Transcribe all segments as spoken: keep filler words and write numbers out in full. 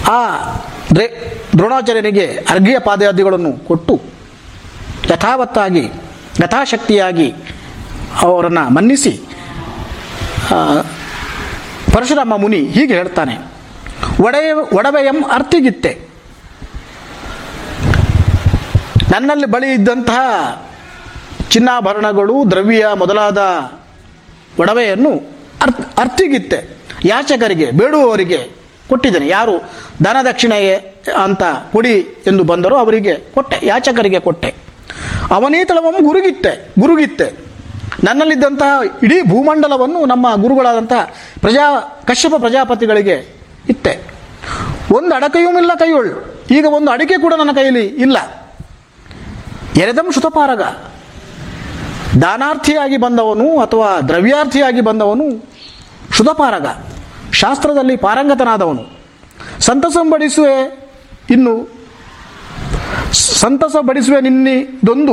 ಆ ದ್ರೇ ದ್ರೋಣಾಚಾರ್ಯನಿಗೆ ಅರ್ಘ್ಯ ಪಾದಾದಿಗಳನ್ನು ಕೊಟ್ಟು ಯಥಾವತ್ತಾಗಿ ಯಥಾಶಕ್ತಿಯಾಗಿ ಅವರನ್ನು ಮನ್ನಿಸಿ ಪರಶುರಾಮ ಮುನಿ ಹೀಗೆ ಹೇಳ್ತಾನೆ, ಒಡೆಯ ಒಡವೆಯಂ ಅರ್ತಿಗಿತ್ತೆ. ನನ್ನಲ್ಲಿ ಬಳಿ ಇದ್ದಂತಹ ಚಿನ್ನಾಭರಣಗಳು, ದ್ರವ್ಯ ಮೊದಲಾದ ಒಡವೆಯನ್ನು ಅರ್ಥ ಅರ್ಥಿಗಿತ್ತೆ ಯಾಚಕರಿಗೆ, ಬೇಡುವವರಿಗೆ ಕೊಟ್ಟಿದ್ದೇನೆ. ಯಾರು ದಾನ ದಕ್ಷಿಣೆ ಅಂತ ಕೊಡಿ ಎಂದು ಬಂದರೋ ಅವರಿಗೆ ಕೊಟ್ಟೆ, ಯಾಚಕರಿಗೆ ಕೊಟ್ಟೆ. ಅವನೀತಳವನ್ನು ಗುರುಗಿತ್ತೆ ಗುರುಗಿತ್ತೆ ನನ್ನಲ್ಲಿದ್ದಂತಹ ಇಡೀ ಭೂಮಂಡಲವನ್ನು ನಮ್ಮ ಗುರುಗಳಾದಂತಹ ಪ್ರಜಾ ಕಶ್ಯಪ ಪ್ರಜಾಪತಿಗಳಿಗೆ ಇತ್ತೆ. ಒಂದು ಅಡಕೆಯೂ ಇಲ್ಲ ಕೈಯೊಳ್ಳು. ಈಗ ಒಂದು ಅಡಿಕೆ ಕೂಡ ನನ್ನ ಕೈಯಲ್ಲಿ ಇಲ್ಲ. ಎರೆದಂ ಶುತಪಾರಗ, ದಾನಾರ್ಥಿಯಾಗಿ ಬಂದವನು ಅಥವಾ ದ್ರವ್ಯಾರ್ಥಿಯಾಗಿ ಬಂದವನು ಶುತಪಾರಗ, ಶಾಸ್ತ್ರದಲ್ಲಿ ಪಾರಂಗತನಾದವನು. ಸಂತಸಂಬಡಿಸುವೆ ಇನ್ನು ಸಂತಸ ಬಡಿಸುವೆ ನಿನ್ನಿದೊಂದು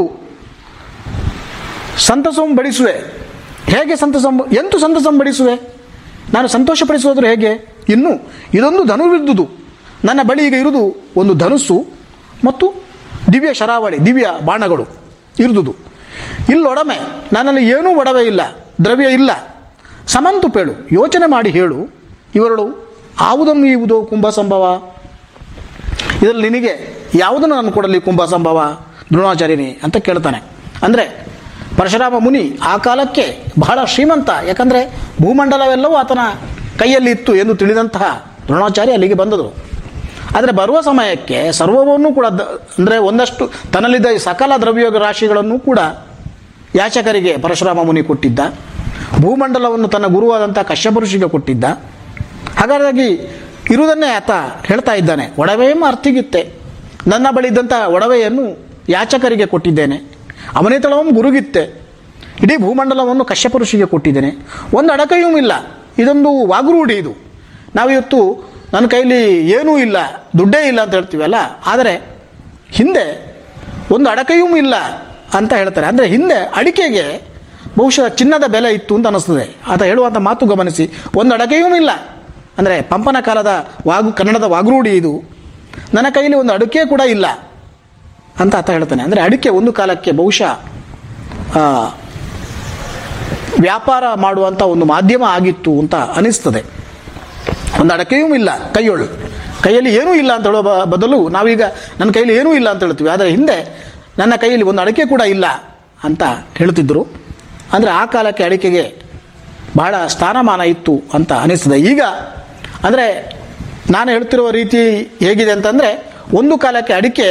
ಸಂತಸಂಬಡಿಸುವೆ. ಹೇಗೆ ಸಂತಸಂ ಎಂತು ಸಂತಸಂಬಡಿಸುವೆ? ನಾನು ಸಂತೋಷಪಡಿಸುವುದಾದ್ರೆ ಹೇಗೆ? ಇನ್ನು ಇದೊಂದು ಧನುರ್ವಿದ್ದುದು. ನನ್ನ ಬಳಿ ಈಗ ಇರುವುದು ಒಂದು ಧನುಸ್ಸು ಮತ್ತು ದಿವ್ಯ ಶರಾವಳಿ, ದಿವ್ಯ ಬಾಣಗಳು ಇರುದುದು. ಇಲ್ಲೊಡಮೆ ನನ್ನಲ್ಲಿ ಏನೂ ಒಡವೆ ಇಲ್ಲ, ದ್ರವ್ಯ ಇಲ್ಲ. ಸಮಂತು ಪೇಳು, ಯೋಚನೆ ಮಾಡಿ ಹೇಳು, ಇವರಳು ಯಾವುದನ್ನು ಇವುದೋ ಕುಂಭ ಸಂಭವ. ಇದರಲ್ಲಿ ನಿನಗೆ ಯಾವುದನ್ನು ನಾನು ಕೊಡಲಿ ಕುಂಭ ಸಂಭವ ದ್ರೋಣಾಚಾರ್ಯನೇ ಅಂತ ಕೇಳ್ತಾನೆ. ಅಂದರೆ ಪರಶುರಾಮ ಮುನಿ ಆ ಕಾಲಕ್ಕೆ ಬಹಳ ಶ್ರೀಮಂತ. ಯಾಕಂದರೆ ಭೂಮಂಡಲವೆಲ್ಲವೂ ಆತನ ಕೈಯಲ್ಲಿ ಇತ್ತು ಎಂದು ತಿಳಿದಂತಹ ದ್ರೋಣಾಚಾರ್ಯ ಅಲ್ಲಿಗೆ ಬಂದದರು. ಆದರೆ ಬರುವ ಸಮಯಕ್ಕೆ ಸರ್ವವನ್ನೂ ಕೂಡ ಅಂದರೆ ಒಂದಷ್ಟು ತನ್ನಲ್ಲಿದ್ದ ಸಕಲ ದ್ರವ್ಯ ರಾಶಿಗಳನ್ನು ಕೂಡ ಯಾಚಕರಿಗೆ ಪರಶುರಾಮ ಮುನಿ ಕೊಟ್ಟಿದ್ದ. ಭೂಮಂಡಲವನ್ನು ತನ್ನ ಗುರುವಾದಂಥ ಕಶ್ಯಪ ಋಷಿಗೆ ಕೊಟ್ಟಿದ್ದ. ಹಾಗಾಗಿ ಇರುವುದನ್ನೇ ಆತ ಹೇಳ್ತಾ ಇದ್ದಾನೆ, ಒಡವೆಯೂ ಅರ್ಥಿಗಿತ್ತೆ. ನನ್ನ ಬಳಿ ಇದ್ದಂಥ ಒಡವೆಯನ್ನು ಯಾಚಕರಿಗೆ ಕೊಟ್ಟಿದ್ದೇನೆ. ಅವನೇತಳವಂ ಗುರುಗಿತ್ತೆ. ಇಡೀ ಭೂಮಂಡಲವನ್ನು ಕಶ್ಯಪ ಋಷಿಗೆ ಕೊಟ್ಟಿದ್ದೇನೆ. ಒಂದು ಅಡಕೆಯೂ ಇಲ್ಲ. ಇದೊಂದು ವಾಗುರೂಢಿ. ಇದು ನಾವಿವತ್ತು ನನ್ನ ಕೈಲಿ ಏನೂ ಇಲ್ಲ, ದುಡ್ಡೇ ಇಲ್ಲ ಅಂತ ಹೇಳ್ತೀವಲ್ಲ, ಆದರೆ ಹಿಂದೆ ಒಂದು ಅಡಕೆಯೂ ಇಲ್ಲ ಅಂತ ಹೇಳ್ತಾರೆ. ಅಂದರೆ ಹಿಂದೆ ಅಡಿಕೆಗೆ ಬಹುಶಃ ಚಿನ್ನದ ಬೆಲೆ ಇತ್ತು ಅಂತ ಅನ್ನಿಸ್ತದೆ. ಆತ ಹೇಳುವಂಥ ಮಾತು ಗಮನಿಸಿ. ಒಂದು ಅಡಕೆಯೂ ಇಲ್ಲ ಅಂದರೆ ಪಂಪನ ಕಾಲದ ವಾಗು ಕನ್ನಡದ ವಾಗುರೂಢಿ ಇದು. ನನ್ನ ಕೈಲಿ ಒಂದು ಅಡಿಕೆ ಕೂಡ ಇಲ್ಲ ಅಂತ ಆತ ಹೇಳ್ತಾನೆ. ಅಂದರೆ ಅಡಿಕೆ ಒಂದು ಕಾಲಕ್ಕೆ ಬಹುಶಃ ವ್ಯಾಪಾರ ಮಾಡುವಂಥ ಒಂದು ಮಾಧ್ಯಮ ಆಗಿತ್ತು ಅಂತ ಅನಿಸ್ತದೆ. ಒಂದು ಅಡಕೆಯೂ ಇಲ್ಲ ಕೈಯೊಳು, ಕೈಯಲ್ಲಿ ಏನೂ ಇಲ್ಲ ಅಂತ ಹೇಳೋ ಬದಲು ನಾವೀಗ ನನ್ನ ಕೈಯಲ್ಲಿ ಏನೂ ಇಲ್ಲ ಅಂತ ಹೇಳ್ತೀವಿ. ಆದರೆ ಹಿಂದೆ ನನ್ನ ಕೈಯಲ್ಲಿ ಒಂದು ಅಡಿಕೆ ಕೂಡ ಇಲ್ಲ ಅಂತ ಹೇಳ್ತಿದ್ರು. ಅಂದರೆ ಆ ಕಾಲಕ್ಕೆ ಅಡಿಕೆಗೆ ಬಹಳ ಸ್ಥಾನಮಾನ ಇತ್ತು ಅಂತ ಅನಿಸ್ತದೆ. ಈಗ ಅಂದರೆ ನಾನು ಹೇಳ್ತಿರುವ ರೀತಿ ಹೇಗಿದೆ ಅಂತಂದರೆ, ಒಂದು ಕಾಲಕ್ಕೆ ಅಡಿಕೆ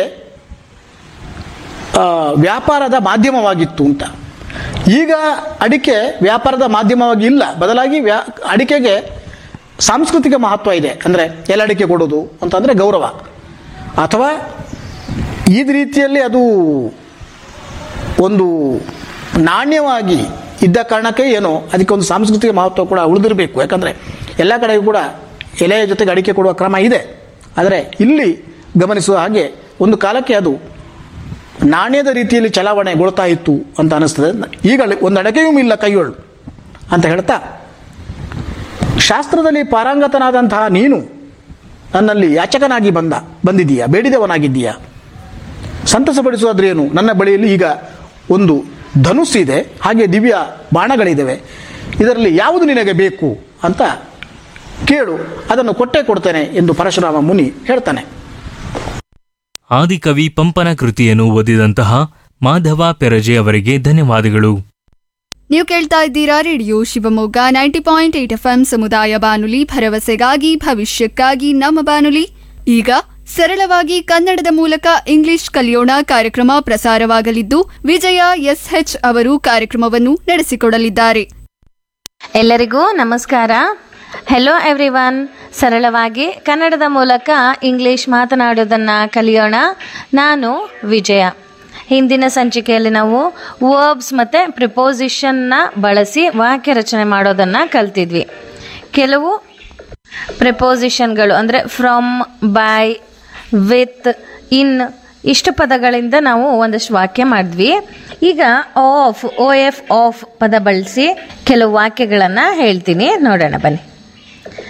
ವ್ಯಾಪಾರದ ಮಾಧ್ಯಮವಾಗಿತ್ತು ಅಂತ. ಈಗ ಅಡಿಕೆ ವ್ಯಾಪಾರದ ಮಾಧ್ಯಮವಾಗಿ ಇಲ್ಲ, ಬದಲಾಗಿ ವ್ಯಾ ಅಡಿಕೆಗೆ ಸಾಂಸ್ಕೃತಿಕ ಮಹತ್ವ ಇದೆ. ಅಂದರೆ ಎಲಡಿಕೆ ಕೊಡೋದು ಅಂತಂದರೆ ಗೌರವ, ಅಥವಾ ಈ ರೀತಿಯಲ್ಲಿ ಅದು ಒಂದು ನಾಣ್ಯವಾಗಿ ಇದ್ದ ಕಾರಣಕ್ಕೆ ಏನೋ ಅದಕ್ಕೆ ಒಂದು ಸಾಂಸ್ಕೃತಿಕ ಮಹತ್ವ ಕೂಡ ಉಳಿದಿರಬೇಕು. ಯಾಕಂದರೆ ಎಲ್ಲ ಕಡೆಗೂ ಕೂಡ ಎಲೆಯ ಜೊತೆಗೆ ಅಡಿಕೆ ಕೊಡುವ ಕ್ರಮ ಇದೆ. ಆದರೆ ಇಲ್ಲಿ ಗಮನಿಸುವ ಹಾಗೆ ಒಂದು ಕಾಲಕ್ಕೆ ಅದು ನಾಣ್ಯದ ರೀತಿಯಲ್ಲಿ ಚಲಾವಣೆಗೊಳ್ತಾ ಇತ್ತು ಅಂತ ಅನ್ನಿಸ್ತದೆ. ಈಗ ಒಂದು ಅಡಕೆಯೂ ಇಲ್ಲ ಕೈಯೊಳು ಅಂತ ಹೇಳ್ತಾ, ಶಾಸ್ತ್ರದಲ್ಲಿ ಪಾರಂಗತನಾದಂತಹ ನೀನು ನನ್ನಲ್ಲಿ ಯಾಚಕನಾಗಿ ಬಂದ ಬಂದಿದ್ದೀಯಾ, ಬೇಡಿದವನಾಗಿದ್ದೀಯಾ. ಸಂತಸಪಡಿಸುವುದ್ರೇನು? ನನ್ನ ಬಳಿಯಲ್ಲಿ ಈಗ ಒಂದು ಧನುಸ್ಸಿದೆ, ಹಾಗೆ ದಿವ್ಯ ಬಾಣಗಳಿದ್ದಾವೆ. ಇದರಲ್ಲಿ ಯಾವುದು ನಿನಗೆ ಬೇಕು ಅಂತ ಕೇಳು, ಅದನ್ನು ಕೊಟ್ಟೇ ಕೊಡ್ತೇನೆ ಎಂದು ಪರಶುರಾಮ ಮುನಿ ಹೇಳ್ತಾನೆ. ಆದಿಕವಿ ಪಂಪನ ಕೃತಿಯನ್ನು ಓದಿದಂತಹ ಮಾಧವ ಪೆರಜೆ ಅವರಿಗೆ ಧನ್ಯವಾದಗಳು. ನೀವು ಕೇಳ್ತಾ ಇದ್ದೀರಾ radio Shivamogga ninety point eight F M ಸಮುದಾಯ ಬಾನುಲಿ, ಭರವಸೆಗಾಗಿ ಭವಿಷ್ಯಕ್ಕಾಗಿ ನಮ್ಮ ಬಾನುಲಿ. ಈಗ ಸರಳವಾಗಿ ಕನ್ನಡದ ಮೂಲಕ ಇಂಗ್ಲಿಷ್ ಕಲಿಯೋಣ ಕಾರ್ಯಕ್ರಮ ಪ್ರಸಾರವಾಗಲಿದ್ದು, ವಿಜಯ ಎಸ್ಎಚ್ ಅವರು ಕಾರ್ಯಕ್ರಮವನ್ನು ನಡೆಸಿಕೊಡಲಿದ್ದಾರೆ. ಎಲ್ಲರಿಗೂ ನಮಸ್ಕಾರ. Hello everyone. ಸರಳವಾಗಿ ಕನ್ನಡದ ಮೂಲಕ ಇಂಗ್ಲಿಷ್ ಮಾತನಾಡೋದನ್ನು ಕಲಿಯೋಣ. ನಾನು ವಿಜಯ. ಹಿಂದಿನ ಸಂಚಿಕೆಯಲ್ಲಿ ನಾವು ವರ್ಬ್ಸ್ ಮತ್ತು ಪ್ರಿಪೋಸಿಷನ್ನ ಬಳಸಿ ವಾಕ್ಯ ರಚನೆ ಮಾಡೋದನ್ನು ಕಲ್ತಿದ್ವಿ. ಕೆಲವು ಪ್ರಿಪೋಸಿಷನ್ಗಳು ಅಂದರೆ ಫ್ರಮ್, ಬೈ, ವಿತ್, ಇನ್ ಇಷ್ಟು ಪದಗಳಿಂದ ನಾವು ಒಂದಷ್ಟು ವಾಕ್ಯ ಮಾಡಿದ್ವಿ. ಈಗ ಆಫ್, ಓ ಎಫ್ ಆಫ್ ಪದ ಬಳಸಿ ಕೆಲವು ವಾಕ್ಯಗಳನ್ನು ಹೇಳ್ತೀನಿ, ನೋಡೋಣ ಬನ್ನಿ.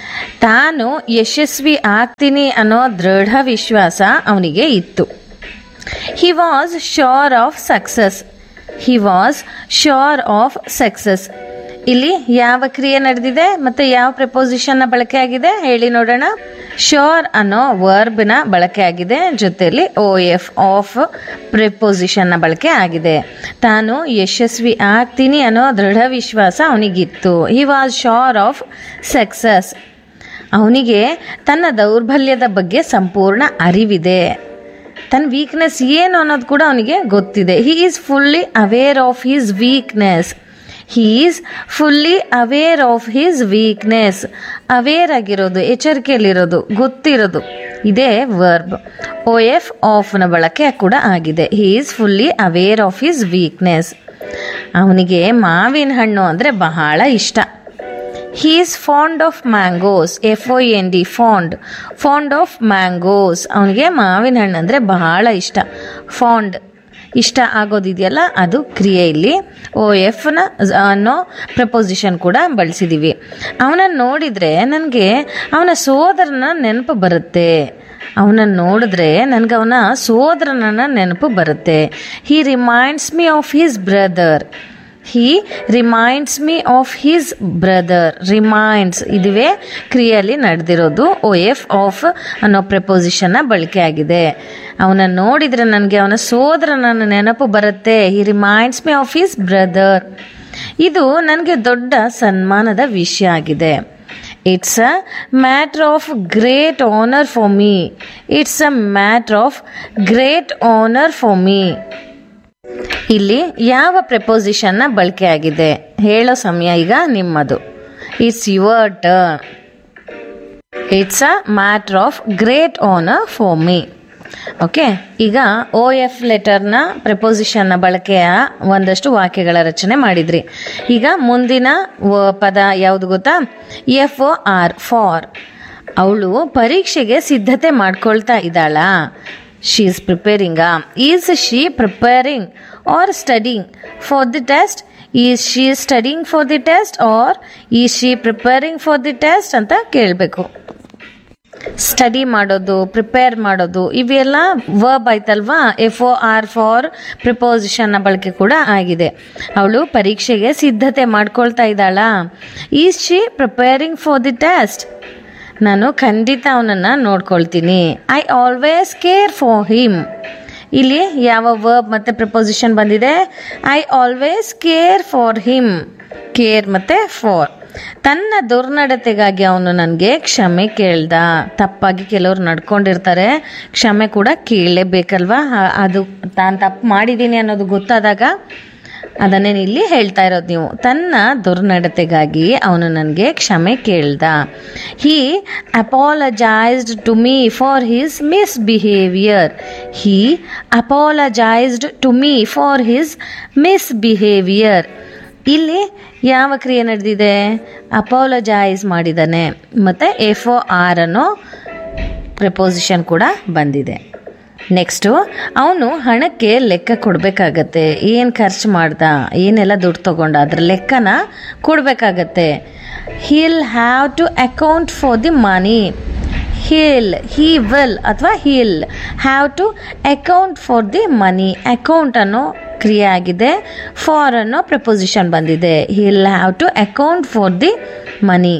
ತಾನು ಯಶಸ್ವಿ ಆಗ್ತೀನಿ ಅನ್ನೋ ದೃಢ ವಿಶ್ವಾಸ ಅವನಿಗೆ ಇತ್ತು. He was sure of success. He was sure of success. ಇಲ್ಲಿ ಯಾವ ಕ್ರಿಯೆ ನಡೆದಿದೆ ಮತ್ತೆ ಯಾವ ಪ್ರಿಪೋಸಿಷನ್ನ ಬಳಕೆ ಆಗಿದೆ ಹೇಳಿ ನೋಡೋಣ. ಶ್ಯೂರ್ ಅನ್ನೋ ವರ್ಬ್ನ ಬಳಕೆ ಆಗಿದೆ, ಜೊತೆಯಲ್ಲಿ ಓ ಎಫ್ ಆಫ್ ಪ್ರಿಪೋಸಿಷನ್ನ ಬಳಕೆ ಆಗಿದೆ. ತಾನು ಯಶಸ್ವಿ ಆಗ್ತೀನಿ ಅನ್ನೋ ದೃಢ ವಿಶ್ವಾಸ ಅವನಿಗಿತ್ತು. He was sure of success. ಅವನಿಗೆ ತನ್ನ ದೌರ್ಬಲ್ಯದ ಬಗ್ಗೆ ಸಂಪೂರ್ಣ ಅರಿವಿದೆ. ತನ್ನ ವೀಕ್ನೆಸ್ ಏನು ಅನ್ನೋದು ಕೂಡ ಅವನಿಗೆ ಗೊತ್ತಿದೆ. He is fully aware of his weakness. He is fully aware of his weakness. Aware ಆಗಿರೋದು, ಎಚ್ಚರಿಕೆಯಲ್ಲಿರೋದು, ಗೊತ್ತಿರೋದು, ಇದೇ ವರ್ಬ್. ಓ ಎಫ್ ಆಫ್ನ ಬಳಕೆ ಕೂಡ ಆಗಿದೆ. He is fully aware of his weakness. ಅವನಿಗೆ ಮಾವಿನ ಹಣ್ಣು ಅಂದರೆ ಬಹಳ ಇಷ್ಟ. He is fond of mangoes. F O N D fond. Fond of mangoes. ಅವನಿಗೆ ಮಾವಿನ ಹಣ್ಣು ಅಂದರೆ ಬಹಳ ಇಷ್ಟ. ಫಾಂಡ್ ಇಷ್ಟ ಆಗೋದಿದೆಯಲ್ಲ ಅದು ಕ್ರಿಯೆ. ಇಲ್ಲಿ ಓ ಎಫ್ನ ಅನ್ನೋ ಪ್ರಪೋಸಿಷನ್ ಕೂಡ ಬಳಸಿದ್ದೀವಿ. ಅವನನ್ನು ನೋಡಿದರೆ ನನಗೆ ಅವನ ಸೋದರನ ನೆನಪು ಬರುತ್ತೆ. ಅವನನ್ನು ನೋಡಿದ್ರೆ ನನಗೆ ಅವನ ಸೋದರನ ನೆನಪು ಬರುತ್ತೆ. ಹಿ reminds me of his brother. He reminds me of his brother. Reminds ಇದುವೇ ಕ್ರಿಯೆಯಲ್ಲಿ ನಡೆದಿರೋದು. ಓ ಎಫ್ ಆಫ್ ಅನ್ನೋ ಪ್ರಪೋಸಿಷನ್ನ ಬಳಕೆ ಆಗಿದೆ. ಅವನನ್ನು ನೋಡಿದರೆ ನನಗೆ ಅವನ ಸೋದರನ ನೆನಪು ಬರುತ್ತೆ. ಹಿ reminds me of his brother. ಇದು ನನಗೆ ದೊಡ್ಡ ಸನ್ಮಾನದ ವಿಷಯ ಆಗಿದೆ. It's a matter of great honour for me. It's a matter of great honour for me. ಇಲ್ಲಿ ಯಾವ ಪ್ರಪೋಸಿಷನ್ನ ಬಳಕೆ ಆಗಿದೆ ಹೇಳೋ ಸಮಯ ಈಗ ನಿಮ್ಮದು. It's your turn. It's a matter of great honour for me. Okay, ಈಗ ಓ ಎಫ್ ಲೆಟರ್ನ ಪ್ರಪೋಸಿಷನ್ನ ಬಳಕೆಯ ಒಂದಷ್ಟು ವಾಕ್ಯಗಳ ರಚನೆ ಮಾಡಿದ್ರಿ. ಈಗ ಮುಂದಿನ ಪದ ಯಾವುದು ಗೊತ್ತಾ? F O R, for. ಅವಳು ಪರೀಕ್ಷೆಗೆ ಸಿದ್ಧತೆ ಮಾಡ್ಕೊಳ್ತಾ ಇದ್ದಾಳಾ? She is ಪ್ರಿಪೇರಿಂಗಾ? Is she preparing are studying for the test? Is she studying for the test R is she preparing for the test ಅಂತ ಕೇಳಬೇಕು. ಸ್ಟಡಿ ಮಾಡೋದು, ಪ್ರಿಪೇರ್ ಮಾಡೋದು ಇವೆಲ್ಲ ವರ್ಬ್ ಆಯ್ತಲ್ವಾ. ಎಫ್ ಒ ಆರ್ ಫಾರ್ ಪ್ರಿಪೋಸಿಷನ್ನ ಬಳಕೆ ಕೂಡ ಆಗಿದೆ. ಅವಳು ಪರೀಕ್ಷೆಗೆ ಸಿದ್ಧತೆ ಮಾಡ್ಕೊಳ್ತಾ ಇದ್ದಾಳಾ? Is she preparing for the test? ನಾನು ಖಂಡಿತ ಅವನನ್ನು ನೋಡ್ಕೊಳ್ತೀನಿ. I always care for him. ಇಲ್ಲಿ ಯಾವ ವರ್ಬ್ ಮತ್ತು ಪ್ರಿಪೋಸಿಷನ್ ಬಂದಿದೆ? I always care for him. Care ಮತ್ತು ಫಾರ್. ತನ್ನ ದುರ್ನಡತೆಗಾಗಿ ಅವನು ನನಗೆ ಕ್ಷಮೆ ಕೇಳ್ದ. ತಪ್ಪಾಗಿ ಕೆಲವರು ನಡ್ಕೊಂಡಿರ್ತಾರೆ, ಕ್ಷಮೆ ಕೂಡ ಕೇಳಲೇಬೇಕಲ್ವಾ? ಅದು ತಾನು ತಪ್ಪು ಮಾಡಿದ್ದೀನಿ ಅನ್ನೋದು ಗೊತ್ತಾದಾಗ ಅದನ್ನೇ ಇಲ್ಲಿ ಹೇಳ್ತಾ ಇರೋದು ನೀವು. ತನ್ನ ದುರ್ನಡತೆಗಾಗಿ ಅವನು ನನಗೆ ಕ್ಷಮೆ ಕೇಳ್ದ. ಹಿ ಅಪಾಲಜೈಸ್ಡ್ to me for his misbehaviour. He ಅಪಾಲಜೈಸ್ಡ್ to me for his misbehaviour. ಇಲ್ಲಿ ಯಾವ ಕ್ರಿಯೆ ನಡೆದಿದೆ? ಅಪಾಲಜೈಸ್ ಮಾಡಿದ್ದಾನೆ. ಮತ್ತು ಎಫ್ ಒ ಆರ್ ಅನ್ನೋ ಪ್ರಪೋಸಿಷನ್ ಕೂಡ ಬಂದಿದೆ. ನೆಕ್ಸ್ಟು, ಅವನು ಹಣಕ್ಕೆ ಲೆಕ್ಕ ಕೊಡಬೇಕಾಗತ್ತೆ. ಏನು ಖರ್ಚು ಮಾಡ್ದ, ಏನೆಲ್ಲ ದುಡ್ಡು ತೊಗೊಂಡ, ಅದ್ರ ಲೆಕ್ಕನ ಕೊಡಬೇಕಾಗತ್ತೆ. Heal have to account for the money. Heal, he will ಅಥವಾ heal have to account for the money. Account ಅನ್ನೋ ಕ್ರಿಯೆ ಆಗಿದೆ. ಫಾರ್ ಅನ್ನೋ ಪ್ರಪೋಸಿಷನ್ ಬಂದಿದೆ. Heal have to account for the money.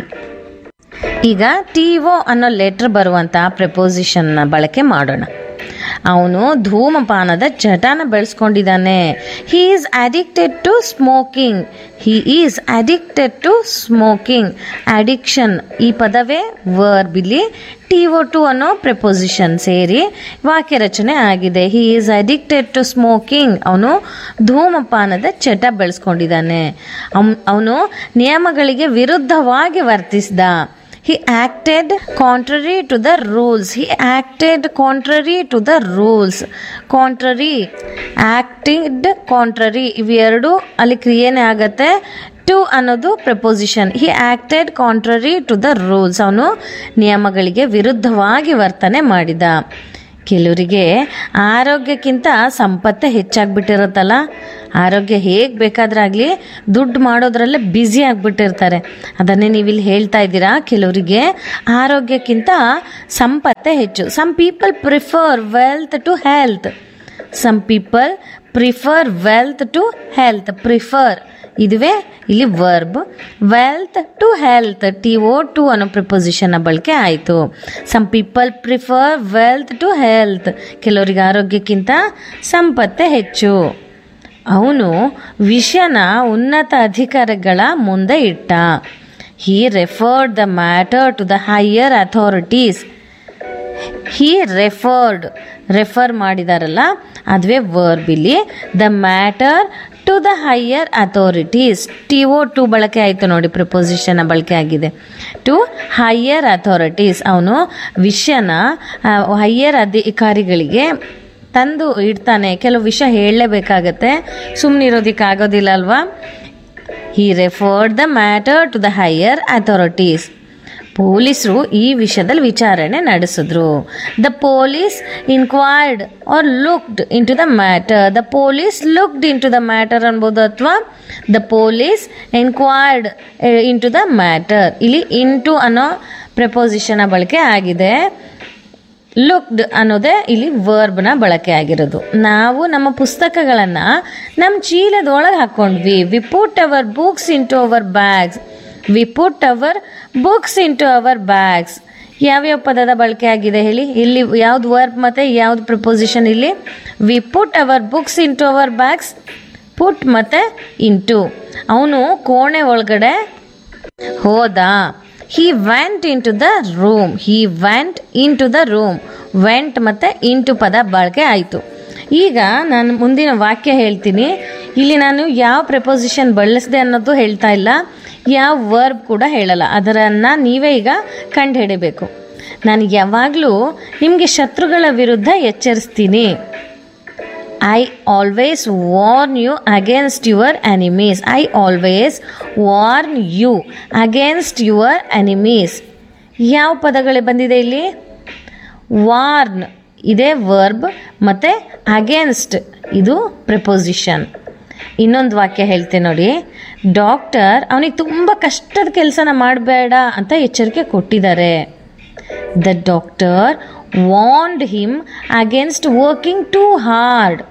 ಈಗ ಟಿ ಒ ಅನ್ನೋ ಲೆಟ್ರ್ ಬರುವಂಥ ಪ್ರಪೋಸಿಷನ್ನ ಬಳಕೆ ಮಾಡೋಣ. ಅವನು ಧೂಮಪಾನದ ಚಟನ ಬೆಳೆಸ್ಕೊಂಡಿದ್ದಾನೆ. He is addicted to smoking. He is addicted to smoking. Addiction ಈ ಪದವೇ ವರ್ಬ್. ಇಲ್ಲಿ ಟಿ ಒ ಟು ಅನ್ನೋ ಪ್ರಪೋಸಿಷನ್ ಸೇರಿ ವಾಕ್ಯ ರಚನೆ ಆಗಿದೆ. He is addicted to smoking. ಅವನು ಧೂಮಪಾನದ ಚಟ ಬೆಳೆಸ್ಕೊಂಡಿದ್ದಾನೆ. ಅವನು ನಿಯಮಗಳಿಗೆ ವಿರುದ್ಧವಾಗಿ ವರ್ತಿಸಿದ. He acted contrary to the rules. He acted contrary to the rules. Contrary, acted contrary ಇವೆರಡು ಅಲ್ಲಿ ಕ್ರಿಯೆನೇ ಆಗತ್ತೆ. ಟು ಅನ್ನೋದು proposition. He acted contrary to the rules. ಅವನು ನಿಯಮಗಳಿಗೆ ವಿರುದ್ಧವಾಗಿ ವರ್ತನೆ ಮಾಡಿದ. ಕೆಲವರಿಗೆ ಆರೋಗ್ಯಕ್ಕಿಂತ ಸಂಪತ್ತೇ ಹೆಚ್ಚಾಗ್ಬಿಟ್ಟಿರುತ್ತಲ್ಲ, ಆರೋಗ್ಯ ಹೇಗೆ ಬೇಕಾದ್ರಾಗಲಿ ದುಡ್ಡು ಮಾಡೋದ್ರಲ್ಲೇ ಬ್ಯುಸಿ ಆಗಿಬಿಟ್ಟಿರ್ತಾರೆ. ಅದನ್ನೇ ನೀವಿಲ್ಲಿ ಹೇಳ್ತಾ ಇದ್ದೀರಾ, ಕೆಲವರಿಗೆ ಆರೋಗ್ಯಕ್ಕಿಂತ ಸಂಪತ್ತೇ ಹೆಚ್ಚು. Some people prefer wealth to health. Some people prefer wealth to health. Prefer ಇದುವೇ ಇಲ್ಲಿ verb. Wealth to health, T O to ಅನ್ನೋ ಪ್ರಿಪೊಸಿಷನ್ನ ಬಳಕೆ ಆಯಿತು. Some people prefer wealth to health. ಕೆಲವರಿಗೆ ಆರೋಗ್ಯಕ್ಕಿಂತ ಸಂಪತ್ತೇ ಹೆಚ್ಚು. ಅವನು ವಿಷಯನ ಉನ್ನತ ಅಧಿಕಾರಿಗಳ ಮುಂದೆ ಇಟ್ಟ. ಹಿ referred the matter to the higher authorities. He referred, refer ಮಾಡಿದಾರಲ್ಲ ಅದುವೇ ವರ್ಬ್ ಇಲ್ಲಿ. The matter to the higher authorities, T O to ಬಳಕೆ ಆಯಿತು ನೋಡಿ, ಪ್ರಿಪೊಸಿಷನ್ ಬಳಕೆ ಆಗಿದೆ. ಟು ಹೈಯರ್ ಅಥಾರಿಟೀಸ್, ಅವನು ವಿಷಯನ ಹೈಯರ್ ಅಧಿಕಾರಿಗಳಿಗೆ ತಂದು ಇಡ್ತಾನೆ. ಕೆಲವು ವಿಷಯ ಹೇಳಲೇಬೇಕಾಗತ್ತೆ, ಸುಮ್ಮನಿರೋದಕ್ಕೆ ಆಗೋದಿಲ್ಲ ಅಲ್ವಾ. ಹಿ referred the matter to the higher authorities. ಪೊಲೀಸರು ಈ ವಿಷಯದಲ್ಲಿ ವಿಚಾರಣೆ ನಡೆಸಿದ್ರು. The police ಇನ್ಕ್ವೈರ್ಡ್ R looked in to the matter. The police looked in to the matter ಅನ್ಬೋದು, ಅಥವಾ the police enquired in to the matter. ಇಲ್ಲಿ ಇನ್ ಟು ಅನ್ನೋ ಪ್ರಪೋಸಿಷನ್ ಬಳಕೆ ಆಗಿದೆ. ಲುಕ್ಡ್ ಅನ್ನೋದೇ ಇಲ್ಲಿ ವರ್ಬ್ನ ಬಳಕೆ ಆಗಿರೋದು. ನಾವು ನಮ್ಮ ಪುಸ್ತಕಗಳನ್ನು ನಮ್ಮ ಚೀಲದೊಳಗೆ ಹಾಕ್ಕೊಂಡ್ವಿ. We put hour books in to our bags. We put hour books in to our bags. ಯಾವ್ಯಾವ ಪದದ ಬಳಕೆ ಆಗಿದೆ ಹೇಳಿ? ಇಲ್ಲಿ ಯಾವ್ದು ವರ್ಬ್ ಮತ್ತು ಯಾವ್ದು ಪ್ರಪೋಸಿಷನ್? ಇಲ್ಲಿ we put hour books in to our bags. ಪುಟ್ ಮತ್ತು ಇಂಟು. ಅವನು ಕೋಣೆ ಒಳಗಡೆ ಹೋದ. He went in to the room. He went in to the room. Vent ಮತ್ತು ಇಂಟು ಪದ ಬಳಕೆ ಆಯಿತು. ಈಗ ನಾನು ಮುಂದಿನ ವಾಕ್ಯ ಹೇಳ್ತೀನಿ. ಇಲ್ಲಿ ನಾನು ಯಾವ ಪ್ರಪೋಸಿಷನ್ ಬಳಸಿದೆ ಅನ್ನೋದು ಹೇಳ್ತಾ ಇಲ್ಲ, ಯಾವ ವರ್ಬ್ ಕೂಡ ಹೇಳಲ್ಲ. ಅದರನ್ನು ನೀವೇ ಈಗ ಕಂಡು ಹಿಡಿಬೇಕು. ನಾನು ಯಾವಾಗಲೂ ನಿಮಗೆ ಶತ್ರುಗಳ ವಿರುದ್ಧ ಎಚ್ಚರಿಸ್ತೀನಿ. I always warn you against your enemies. I always warn you against your enemies. ಯಾವ ಪದಗಳೇ ಬಂದಿದೆ ಇಲ್ಲಿ? ವಾರ್ನ್ ಇದೇ ವರ್ಬ್ ಮತ್ತು ಅಗೇನ್ಸ್ಟ್ ಇದು ಪ್ರಿಪೊಸಿಷನ್. ಇನ್ನೊಂದು ವಾಕ್ಯ ಹೇಳ್ತೇನೆ ನೋಡಿ. ಡಾಕ್ಟರ್ ಅವನಿಗೆ ತುಂಬ ಕಷ್ಟದ ಕೆಲಸನ ಮಾಡಬೇಡ ಅಂತ ಎಚ್ಚರಿಕೆ ಕೊಟ್ಟಿದ್ದಾರೆ. The doctor warned him against working two hard.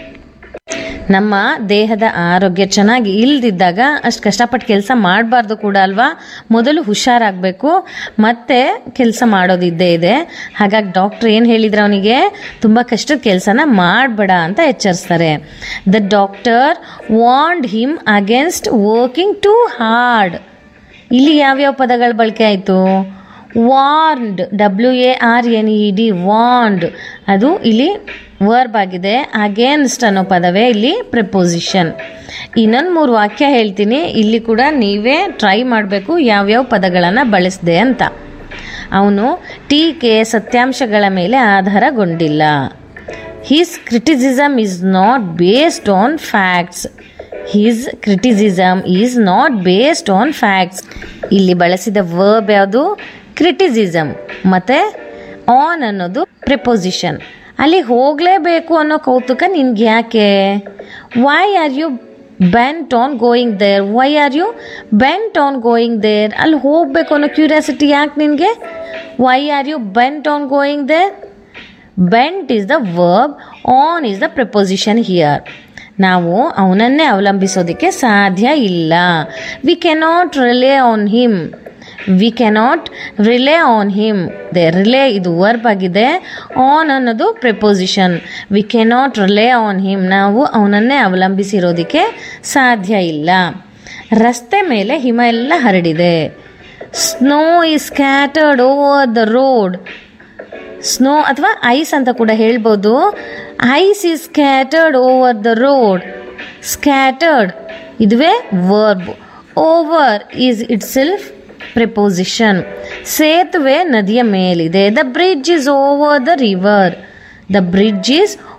ನಮ್ಮ ದೇಹದ ಆರೋಗ್ಯ ಚೆನ್ನಾಗಿ ಇಲ್ದಿದ್ದಾಗ ಅಷ್ಟು ಕಷ್ಟಪಟ್ಟು ಕೆಲಸ ಮಾಡಬಾರ್ದು ಕೂಡ ಅಲ್ವಾ. ಮೊದಲು ಹುಷಾರಾಗಬೇಕು, ಮತ್ತೆ ಕೆಲಸ ಮಾಡೋದಿದ್ದೇ ಇದೆ. ಹಾಗಾಗಿ ಡಾಕ್ಟ್ರ್ ಏನು ಹೇಳಿದ್ರು, ಅವನಿಗೆ ತುಂಬ ಕಷ್ಟದ ಕೆಲಸನ ಮಾಡಬೇಡ ಅಂತ ಎಚ್ಚರಿಸ್ತಾರೆ. The doctor warned him against working two hard. ಇಲ್ಲಿ ಯಾವ್ಯಾವ ಪದಗಳ ಬಳಕೆ ಆಯಿತು? Warned, W A R N E D, warned ಅದು ಇಲ್ಲಿ ವರ್ಬ್ ಆಗಿದೆ. ಅಗೇನ್ಸ್ಟ್ ಅನ್ನೋ ಪದವೇ ಇಲ್ಲಿ ಪ್ರಿಪೊಸಿಷನ್. ಇನ್ನೊಂದು ಮೂರು ವಾಕ್ಯ ಹೇಳ್ತೀನಿ, ಇಲ್ಲಿ ಕೂಡ ನೀವೇ ಟ್ರೈ ಮಾಡಬೇಕು ಯಾವ್ಯಾವ ಪದಗಳನ್ನು ಬಳಸಿದೆ ಅಂತ. ಅವನು ಟೀಕೆ ಸತ್ಯಾಂಶಗಳ ಮೇಲೆ ಆಧಾರಗೊಂಡಿಲ್ಲ. His criticism is not based on facts. His criticism is not based on facts. ಇಲ್ಲಿ ಬಳಸಿದ ವರ್ಬ್ ಯಾವುದು? ಕ್ರಿಟಿಸಿಸಮ್. ಮತ್ತು ಆನ್ ಅನ್ನೋದು ಪ್ರಿಪೊಸಿಷನ್. ಅಲ್ಲಿ ಹೋಗಲೇಬೇಕು ಅನ್ನೋ ಕೌತುಕ ನಿನ್ಗೆ ಯಾಕೆ? Why are you bent on going there? Why are you bent on going there? ಅಲ್ಲಿ ಹೋಗಬೇಕು ಅನ್ನೋ ಕ್ಯೂರಿಯಾಸಿಟಿ ಯಾಕೆ ನಿನಗೆ? Why are you bent on going there? Bent is the verb, on is the preposition here. ನಾವು ಅವನನ್ನೇ ಅವಲಂಬಿಸೋದಕ್ಕೆ ಸಾಧ್ಯ ಇಲ್ಲ. We cannot relay on him. We cannot relay on him. They relay ಇದು ವರ್ಬ್ ಆಗಿದೆ. ಆನ್ ಅನ್ನೋದು preposition. We cannot relay on him. ನಾವು ಅವನನ್ನೇ ಅವಲಂಬಿಸಿರೋದಕ್ಕೆ ಸಾಧ್ಯ ಇಲ್ಲ. ರಸ್ತೆ ಮೇಲೆ ಹಿಮ ಎಲ್ಲ ಹರಡಿದೆ. Snow is scattered over the road. Snow ಅಥವಾ ಐಸ್ ಅಂತ ಕೂಡ ಹೇಳ್ಬೋದು. Ice is scattered over the road. Scattered ಇದುವೇ verb. Over is it self preposition. ಸೇತುವೆ ನದಿಯ ಮೇಲಿದೆ. The bridge is over the river. The bridge is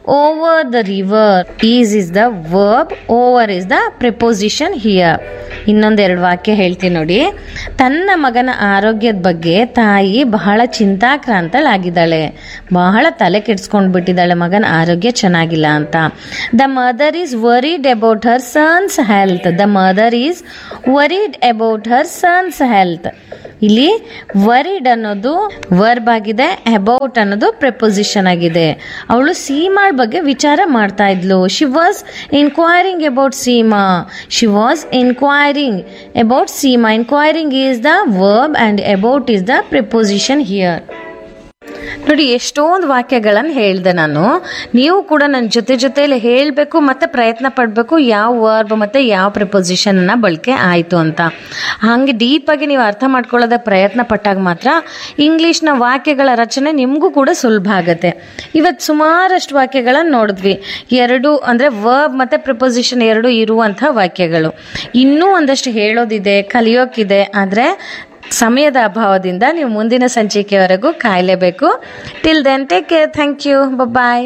over the river. Is is the verb, over is the preposition here. ಇನ್ನೊಂದೆರಡು ವಾಕ್ಯ ಹೇಳ್ತೀನಿ ನೋಡಿ. ತನ್ನ ಮಗನ ಆರೋಗ್ಯದ ಬಗ್ಗೆ ತಾಯಿ ಬಹಳ ಚಿಂತಾಕ್ರಾಂತಳಾಗಿದ್ದಾಳೆ, ಬಹಳ ತಲೆ ಕೆಡ್ಸ್ಕೊಂಡು ಬಿಟ್ಟಿದ್ದಾಳೆ ಮಗನ ಆರೋಗ್ಯ ಚೆನ್ನಾಗಿಲ್ಲ ಅಂತ. The mother is worried about her sons health. The mother is worried about her sons health. ಇಲ್ಲಿ ವರಿಡ್ ಅನ್ನೋದು ವರ್ಬ್ ಆಗಿದೆ, ಅಬೌಟ್ ಅನ್ನೋದು ಪ್ರಿಪೋಸಿಷನ್ ಆಗಿದೆ. ಅವಳು ಸೀಮಾಳ್ ಬಗ್ಗೆ ವಿಚಾರ ಮಾಡ್ತಾ ಇದ್ಲು. She was inquiring about Seema. She was inquiring about Seema. Inquiring is the verb and about is the preposition here. ನೋಡಿ, ಎಷ್ಟೊಂದು ವಾಕ್ಯಗಳನ್ನು ಹೇಳಿದೆ ನಾನು. ನೀವು ಕೂಡ ನನ್ನ ಜೊತೆ ಜೊತೆಯಲ್ಲಿ ಹೇಳಬೇಕು ಮತ್ತು ಪ್ರಯತ್ನ ಪಡಬೇಕು ಯಾವ ವರ್ಬ್ ಮತ್ತು ಯಾವ ಪ್ರಿಪೋಸಿಷನ್ನ ಬಳಕೆ ಆಯಿತು ಅಂತ. ಹಾಗೆ ಡೀಪಾಗಿ ನೀವು ಅರ್ಥ ಮಾಡ್ಕೊಳ್ಳೋದ ಪ್ರಯತ್ನ ಪಟ್ಟಾಗ ಮಾತ್ರ ಇಂಗ್ಲೀಷ್ನ ವಾಕ್ಯಗಳ ರಚನೆ ನಿಮಗೂ ಕೂಡ ಸುಲಭ ಆಗುತ್ತೆ. ಇವತ್ತು ಸುಮಾರಷ್ಟು ವಾಕ್ಯಗಳನ್ನು ನೋಡಿದ್ವಿ. ಎರಡು ಅಂದರೆ ವರ್ಬ್ ಮತ್ತು ಪ್ರಿಪೋಸಿಷನ್ ಎರಡು ಇರುವಂಥ ವಾಕ್ಯಗಳು. ಇನ್ನೂ ಒಂದಷ್ಟು ಹೇಳೋದಿದೆ, ಕಲಿಯೋಕ್ಕಿದೆ. ಆದರೆ ಸಮಯದ ಅಭಾವದಿಂದ ನೀವು ಮುಂದಿನ ಸಂಚಿಕೆಯವರೆಗೂ ಕಾಯಲೇಬೇಕು. Till then take care. Thank you. ಬಾಯ್.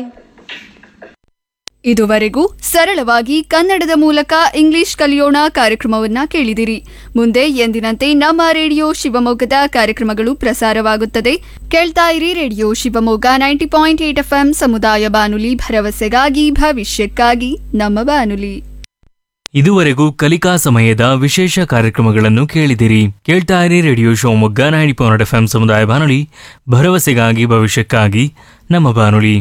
ಇದುವರೆಗೂ ಸರಳವಾಗಿ ಕನ್ನಡದ ಮೂಲಕ ಇಂಗ್ಲಿಷ್ ಕಲಿಯೋಣ ಕಾರ್ಯಕ್ರಮವನ್ನ ಕೇಳಿದಿರಿ. ಮುಂದೆ ಎಂದಿನಂತೆ ನಮ್ಮ ರೇಡಿಯೋ ಶಿವಮೊಗ್ಗದ ಕಾರ್ಯಕ್ರಮಗಳು ಪ್ರಸಾರವಾಗುತ್ತದೆ. ಕೇಳ್ತಾ ಇರಿ radio Shivamogga ninety point eight F M ಸಮುದಾಯ ಬಾನುಲಿ, ಭರವಸೆಗಾಗಿ ಭವಿಷ್ಯಕ್ಕಾಗಿ ನಮ್ಮ ಬಾನುಲಿ. ಇದುವರೆಗೂ ಕಲಿಕಾ ಸಮಯದ ವಿಶೇಷ ಕಾರ್ಯಕ್ರಮಗಳನ್ನು ಕೇಳಿದಿರಿ. ಕೇಳ್ತಾ ಇರಿ radio Shivamogga ninety point F M ಸಮುದಾಯ ಬಾನುಲಿ, ಭರವಸೆಗಾಗಿ ಭವಿಷ್ಯಕ್ಕಾಗಿ ನಮ್ಮ ಬಾನುಲಿ.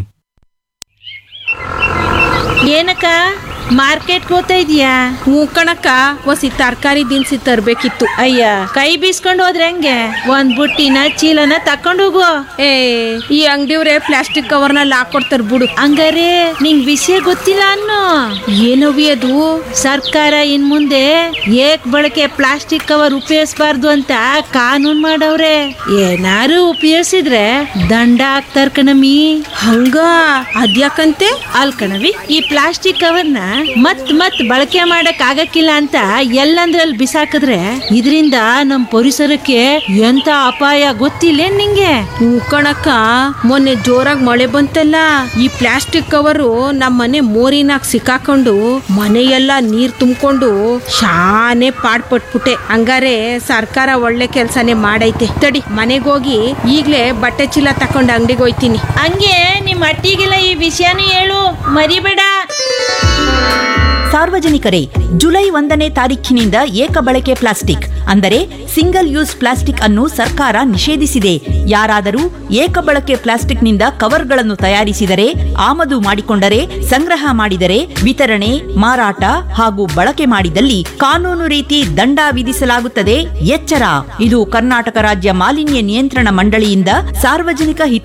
ಏನಕ್ಕ ಮಾರ್ಕೆಟ್ಗೆ ಹೋಗ್ತಾ ಇದೀಯಾ? ಹ್ಞೂ ಕಣಕ್ಕ, ಒಸಿ ತರಕಾರಿ ದಿನಸಿ ತರ್ಬೇಕಿತ್ತು. ಅಯ್ಯ, ಕೈ ಬೀಸ್ಕೊಂಡು ಹೋದ್ರೆ ಹೆಂಗೆ? ಒಂದ್ ಬುಟ್ಟಿನ ಚೀಲನ ತಕೊಂಡು ಹೋಗು. ಏ ಈ ಅಂಗಡಿಯವ್ರೆ ಪ್ಲಾಸ್ಟಿಕ್ ಕವರ್ನಲ್ಲಿ ಹಾಕೊಡ್ತಾರ ಬಿಡು. ಹಂಗಾರೆ ನಿಂಗ್ ವಿಷಯ ಗೊತ್ತಿಲ್ಲ ಅನ್ನೋ. ಏನವಿ ಅದು? ಸರ್ಕಾರ ಇನ್ ಮುಂದೆ ಏಕ್ ಬಳಕೆ ಪ್ಲಾಸ್ಟಿಕ್ ಕವರ್ ಉಪಯೋಗಿಸಬಾರ್ದು ಅಂತ ಕಾನೂನ್ ಮಾಡವ್ರೆ. ಏನಾರು ಉಪಯೋಗಿಸಿದ್ರೆ ದಂಡ ಹಾಕ್ತಾರ ಕಣಮಿ. ಹಂಗ ಅದ್ಯಾಕಂತೆ? ಅಲ್ ಕಣವಿ, ಈ ಪ್ಲಾಸ್ಟಿಕ್ ಕವರ್ನ ಮತ್ ಮತ್ ಬಳಕೆ ಮಾಡಕ್ ಆಗಕ್ಕಿಲ್ಲ ಅಂತ ಎಲ್ಲಂದ್ರಲ್ಲಿ ಬಿಸಾಕಿದ್ರೆ ಇದರಿಂದ ನಮ್ ಪರಿಸರಕ್ಕೆ ಎಂತ ಅಪಾಯ ಗೊತ್ತಿಲ್ಲ ನಿಂಗೆ? ಹ್ಞೂ ಕಣಕ್ಕ, ಮೊನ್ನೆ ಜೋರಾಗಿ ಮಳೆ ಬಂತಲ್ಲ, ಈ ಪ್ಲಾಸ್ಟಿಕ್ ಕವರು ನಮ್ಮ ಮನೆ ಮೋರಿನಾಗ ಸಿಕ್ಕಾಕೊಂಡು ಮನೆಯೆಲ್ಲ ನೀರ್ ತುಂಬಿಕೊಂಡು ಶಾನೆ ಪಾಡ್ಪಟ್ಬಿಟ್ಟೆ. ಹಂಗಾರೆ ಸರ್ಕಾರ ಒಳ್ಳೆ ಕೆಲ್ಸನೇ ಮಾಡೈತೆ. ತಡಿ, ಮನೆಗೋಗಿ ಈಗ್ಲೇ ಬಟ್ಟೆ ಚೀಲ ತಕೊಂಡು ಅಂಗಡಿಗೆ ಹೋಯ್ತೀನಿ. ಹಂಗೆ ನಿಮ್ ಅಟ್ಟಿಗೆಲ್ಲ ಈ ವಿಷಯನೂ ಹೇಳು, ಮರಿಬೇಡ. ಸಾರ್ವಜನಿಕರೇ, ಜುಲೈ ಒಂದನೇ ತಾರೀಖಿನಿಂದ ಏಕ ಬಳಕೆ ಪ್ಲಾಸ್ಟಿಕ್ ಅಂದರೆ ಸಿಂಗಲ್ ಯೂಸ್ ಪ್ಲಾಸ್ಟಿಕ್ ಅನ್ನು ಸರ್ಕಾರ ನಿಷೇಧಿಸಿದೆ. ಯಾರಾದರೂ ಏಕ ಬಳಕೆ ಪ್ಲಾಸ್ಟಿಕ್ನಿಂದ ಕವರ್ಗಳನ್ನು ತಯಾರಿಸಿದರೆ, ಆಮದು ಮಾಡಿಕೊಂಡರೆ, ಸಂಗ್ರಹ ಮಾಡಿದರೆ, ವಿತರಣೆ, ಮಾರಾಟ ಹಾಗೂ ಬಳಕೆ ಮಾಡಿದಲ್ಲಿ ಕಾನೂನು ರೀತಿ ದಂಡ ವಿಧಿಸಲಾಗುತ್ತದೆ. ಎಚ್ಚರ! ಇದು ಕರ್ನಾಟಕ ರಾಜ್ಯ ಮಾಲಿನ್ಯ ನಿಯಂತ್ರಣ ಮಂಡಳಿಯಿಂದ ಸಾರ್ವಜನಿಕ ಹಿತ